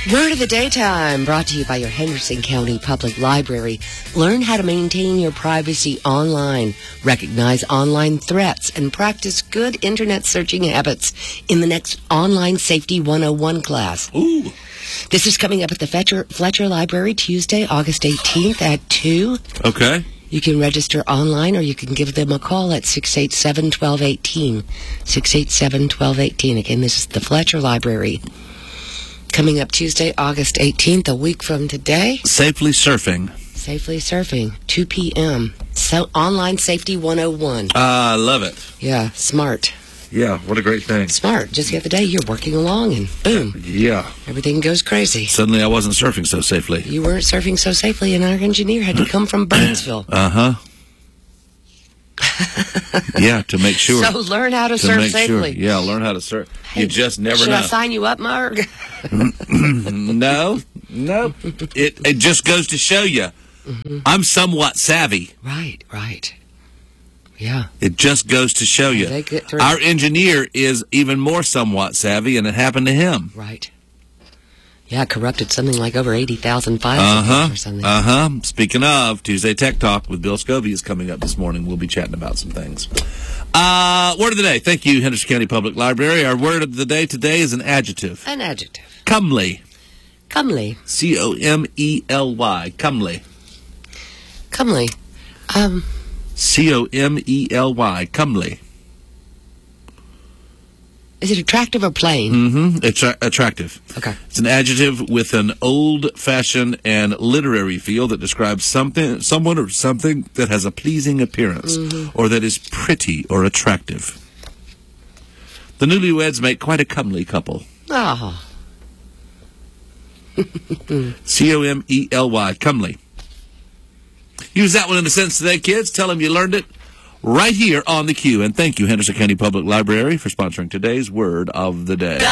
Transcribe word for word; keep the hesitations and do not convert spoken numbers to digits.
Word of the Daytime, brought to you by your Henderson County Public Library. Learn how to maintain your privacy online, recognize online threats, and practice good internet searching habits in the next Online Safety one oh one class. Ooh. This is coming up at the Fletcher, Fletcher Library Tuesday, August eighteenth at two. Okay. You can register online, or you can give them a call at six eight seven, one two one eight. six eight seven, one two one eight. Again, this is the Fletcher Library. Coming up Tuesday, August eighteenth, a week from today. Safely surfing. Safely surfing, two p.m. So, Online Safety one oh one. Ah, I love it. Yeah, smart. Yeah, what a great thing. Smart. Just the other day, you're working along, and boom. Yeah. Everything goes crazy. Suddenly I wasn't surfing so safely. You weren't surfing so safely, and our engineer had to come from Burnsville. Uh-huh. Yeah, to make sure. So learn how to, to surf make safely. Sure. Yeah, learn how to surf. Hey, you just never should know. Should I sign you up, Mark? No, no. It it just goes to show you, mm-hmm. I'm somewhat savvy. Right, right. Yeah. It just goes to show you. They get through. Our engineer is even more somewhat savvy, and it happened to him. Right. Yeah, corrupted something like over eighty thousand files uh-huh. or something. Uh-huh. Speaking of, Tuesday Tech Talk with Bill Scovey is coming up this morning. We'll be chatting about some things. Uh, word of the day. Thank you, Henderson County Public Library. Our word of the day today is an adjective. An adjective. Comely. Comely. C O M E L Y. Comely. Comely. Um... C O M E L Y. Comely. Is it attractive or plain? Mm-hmm. It's a- attractive. Okay. It's an adjective with an old-fashioned and literary feel that describes something, someone or something that has a pleasing appearance, mm-hmm. or that is pretty or attractive. The newlyweds make quite a comely couple. Oh. C O M E L Y. Comely. Use that one in a sentence today, kids. Tell them you learned it right here on the Q. And thank you, Henderson County Public Library, for sponsoring today's Word of the Day.